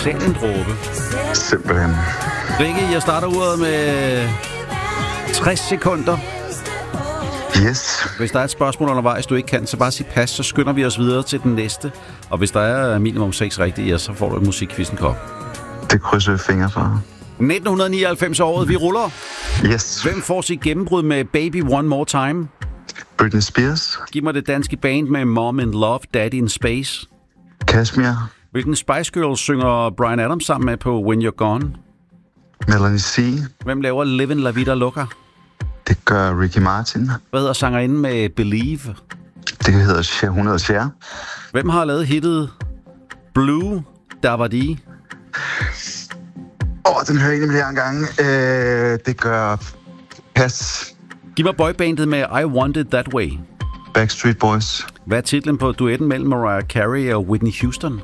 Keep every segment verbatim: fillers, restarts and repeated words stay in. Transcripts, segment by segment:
Selv en dråbe. Simpelthen. Rikke, jeg starter uret med tres sekunder. Yes. Hvis der er et spørgsmål undervejs, du ikke kan, så bare sig pas, så skynder vi os videre til den næste. Og hvis der er minimum seks rigtige, ja, så får du en musikquizzen kop. Det krydser fingre for. nitten nioghalvfems året, vi ruller. Yes. Hvem får sit gennembrud med Baby One More Time? Britney Spears. Giv mig det danske band med Mom in Love, Daddy in Space. Kashmir. Hvilken Spice Girls synger Bryan Adams sammen med på When You're Gone? Melanie C. Hvem laver Livin' La Vida Loca? Det gør Ricky Martin. Hvad hedder sangerinden med Believe? Det hedder Cher. Hun hedder Cher. Hvem har lavet hittet Blue Davadi? Åh, oh, den hører jeg egentlig flere gange. Øh, det gør... Pas. Giv mig boybandet med I Want It That Way. Backstreet Boys. Hvad er titlen på duetten mellem Mariah Carey og Whitney Houston?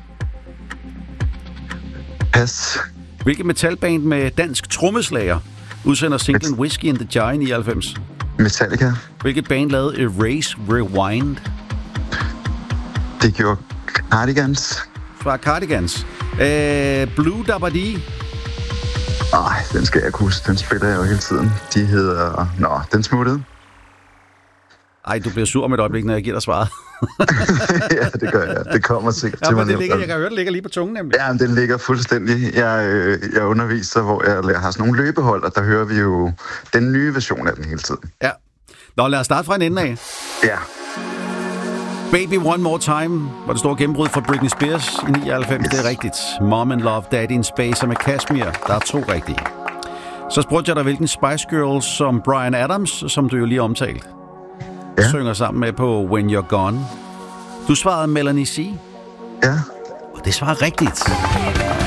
Pas. Hvilket metalband med dansk trommeslager udsender singlen Whiskey in the Jar i nioghalvfems? Metallica. Hvilket band lavede Erase Rewind? Det gjorde Cardigans. Fra Cardigans. Øh, Blue Dabadi. Nej, den skal jeg ikke huske. Den spiller jeg jo hele tiden. De hedder... Nå, den smuttede. Ej, du bliver sur om et øjeblik, når jeg giver dig svaret. Ja, det gør jeg. Det kommer sikkert ja, til mig. Det ligger, jeg kan høre, det ligger lige på tungen, nemlig. Ja, men den ligger fuldstændig. Jeg, øh, jeg underviser, hvor jeg har sådan nogle løbehold, og der hører vi jo den nye version af den hele tiden. Ja. Nå, lad os starte fra en ende af. Ja. Baby One More Time var det store gennembrud for Britney Spears i nioghalvfems. Yes. Det er rigtigt. Mom in Love, Daddy in Space med Kashmir. Der er to rigtige. Så spurgte jeg dig, hvilken Spice Girls som Bryan Adams, som du jo lige omtalt, ja, synger sammen med på When You're Gone. Du svarede Melanie C. Ja. Og det svarer rigtigt.